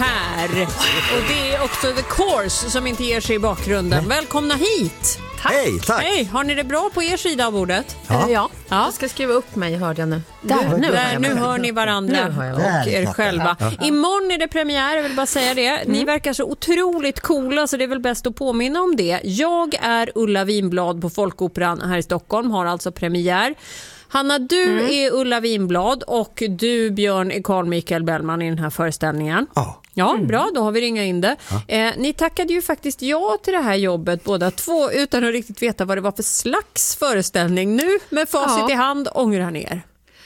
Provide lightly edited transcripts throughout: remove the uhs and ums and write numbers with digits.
här. Och det är också The Course som inte ger sig i bakgrunden. Välkomna hit. Tack. Hej, tack. Hej, har ni det bra på er sida av bordet? Ja. Jag ska skriva upp mig, hörde jag nu. Nu hör ni varandra och er själva. Imorgon är det premiär, jag vill bara säga det. Ni verkar så otroligt coola så det är väl bäst att påminna om det. Jag är Ulla Vinblad på Folkoperan här i Stockholm, har alltså premiär. Hanna, du är Ulla Vinblad och du, Björn, är Carl Michael Bellman i den här föreställningen. Ja, bra, då har vi ringat in det. Ni tackade ju faktiskt ja till det här jobbet båda två utan att riktigt veta vad det var för slags föreställning. Nu med facit i hand, ångrar ni er?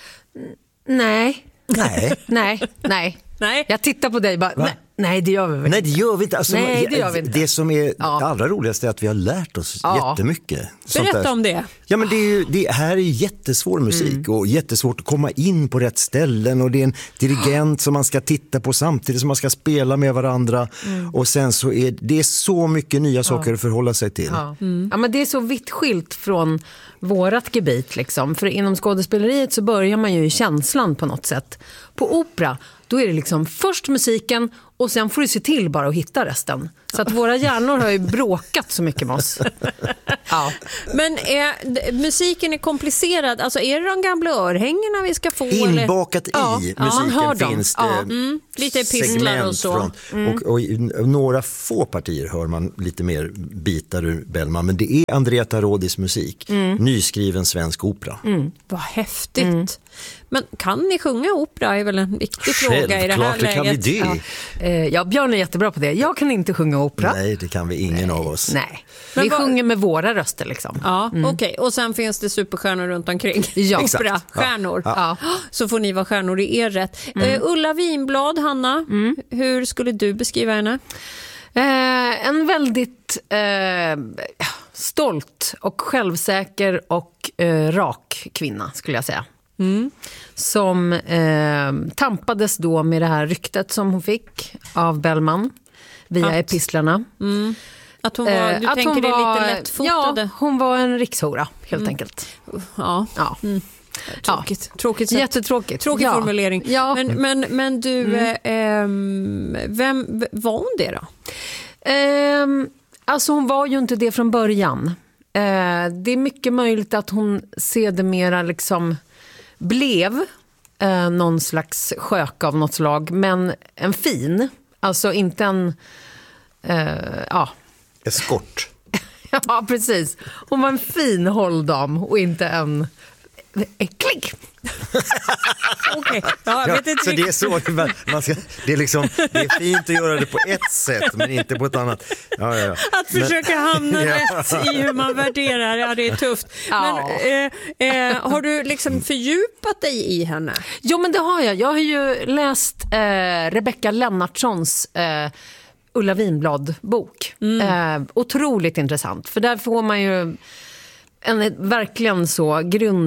Nej. Jag tittar på dig bara, nej det gör vi väl. Nej, det gör vi inte. Alltså, nej, det gör vi inte. Det som är det allra roligaste är att vi har lärt oss jättemycket. Berätta om det. Ja, men det här är jättesvår musik och jättesvårt att komma in på rätt ställen och det är en dirigent som man ska titta på samtidigt som man ska spela med varandra och sen så är det så mycket nya saker att förhålla sig till. Ja, men det är så vitt skilt från vårat gebit liksom. För inom skådespeleriet så börjar man ju i känslan på något sätt. På opera, då är det liksom först musiken och sen får du se till bara att hitta resten. Så att våra hjärnor har ju bråkat så mycket med oss. Men musiken är komplicerad. Alltså är det de gamla örhängena vi ska få? Inbakat i musiken finns det lite pistlar och så. Och i några få partier hör man lite mer bitar ur Bellman. Men det är Andrea Rodis musik. Nyskriven svensk opera. Vad häftigt. Men kan ni sjunga opera är väl en viktig fråga i det här läget. Kan vi det. Björn är jättebra på det. Jag kan inte sjunga opera. Nej, det kan vi ingen av oss. Nej. Vi sjunger med våra röster liksom. Okej. Och sen finns det superstjärnor runt omkring. Operastjärnor. Så får ni vara stjärnor i er rätt. Ulla Vinblad, Hanna, hur skulle du beskriva henne? En väldigt stolt och självsäker och rak kvinna skulle jag säga. Som tampades då med det här ryktet som hon fick av Bellman via epistlarna. Att hon var, du tänker det är lite lättfotade? Ja, hon var en rikshora helt enkelt. Tråkigt sätt. Jättetråkigt. Tråkig formulering. Ja. Men du, vem var hon det då? Alltså hon var ju inte det från början. Det är mycket möjligt att hon sedermera liksom blev någon slags skök av något slag, men en fin, alltså inte en eskort. Ja, precis. Hon var en fin hålldam och inte en äcklig. Okej. Ja, vet inte så det är så man ska, det är fint att göra det på ett sätt men inte på ett annat. Att försöka hamna rätt i hur man värderar, det är tufft. Men har du liksom fördjupat dig i henne? Jo, men det har jag. Jag har ju läst Rebecca Lennartssons Ulla Vinblad-bok. Otroligt intressant. För där får man ju en verkligen så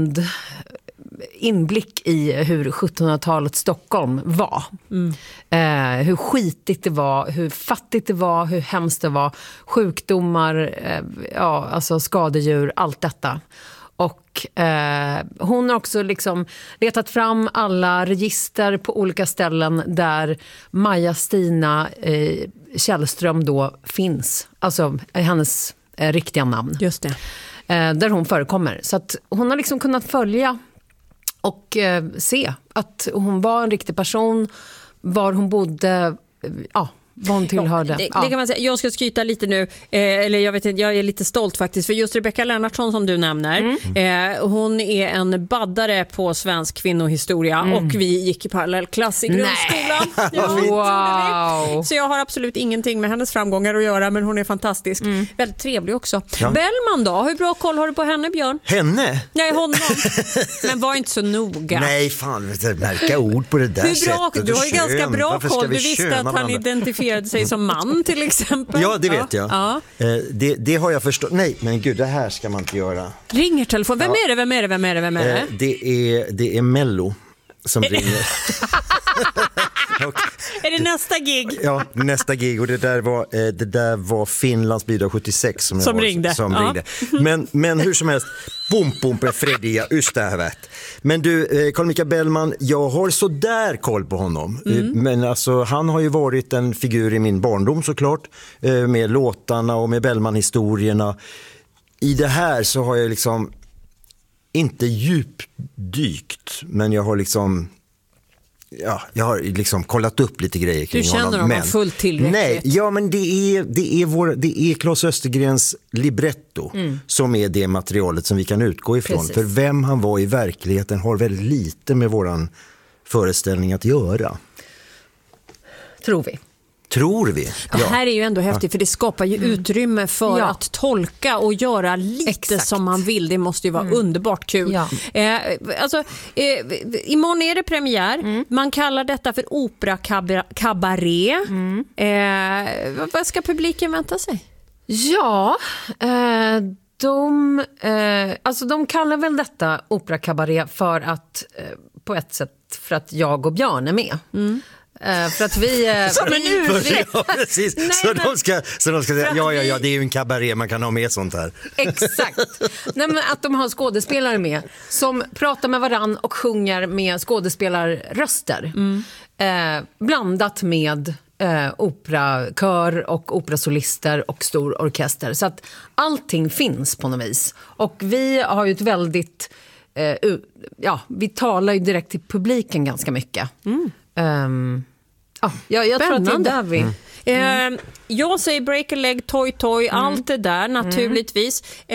inblick i hur 1700-talets Stockholm var. Hur skitigt det var, hur fattigt det var, hur hemskt det var. Sjukdomar, alltså skadedjur, allt detta. Och hon har också liksom letat fram alla register på olika ställen där Maja-Stina Källström då finns. Alltså hennes riktiga namn. Just det. Där hon förekommer. Så att hon har liksom kunnat följa och se att hon var en riktig person, var hon bodde, vad hon tillhörde. Det kan man säga. Jag ska skryta lite nu, eller jag vet inte, jag är lite stolt faktiskt, för just Rebecca Lennartsson som du nämner, hon är en baddare på svensk kvinnohistoria och vi gick i parallellklass i grundskolan. Wow. Så jag har absolut ingenting med hennes framgångar att göra, men hon är fantastisk. Väldigt trevlig också. Bellman då, hur bra koll har du på henne, Björn? Henne? Nej, honom. Men var inte så noga. Nej, fan, märka ord på det där hur bra, sättet. du har ju ganska bra Varför koll. ska vi Du visste att han identifierade sig som man till exempel. Ja, det vet jag. Det har jag förstått. Nej, men gud, det här ska man inte göra. Ringer telefon. Vem är det? Det är Mello som ringer. Är det nästa gig? Ja, nästa gig. Och det där var Finlands bidrag 76 som ringde. Men hur som helst, Pumpe Freddy ystävät. Men du, Carl Michael Bellman, jag har så där koll på honom. Men alltså, han har ju varit en figur i min barndom såklart, med låtarna och med Bellman-historierna. I det här så har jag liksom inte djupdykt, men jag har liksom kollat upp lite grejer kring honom. Du känner honom fullt tillräckligt? Nej, ja, men det är Claes Östergrens libretto som är det materialet som vi kan utgå ifrån. Precis. För vem han var i verkligheten har väldigt lite med våran föreställning att göra. Tror vi. Ja. Det här är ju ändå häftigt, för det skapar ju utrymme för att tolka och göra lite som man vill. Det måste ju vara underbart kul. Ja. Imorgon är det premiär. Man kallar detta för opera cabaret. Vad ska publiken vänta sig? Ja, de kallar väl detta opera cabaret för att på ett sätt för att jag och Björn är med. För att vi precis. Så de ska säga ja, det är ju en kabaré, man kan ha med sånt här. Exakt. Nej, men att de har skådespelare med som pratar med varann och sjunger med skådespelarröster. Blandat med operakör och operasolister och stor orkester. Så att allting finns på något vis. Och vi har ju ett väldigt vi talar ju direkt till publiken ganska mycket. Jag tror att det är där vi... Jag säger break a leg, toy, allt det där naturligtvis.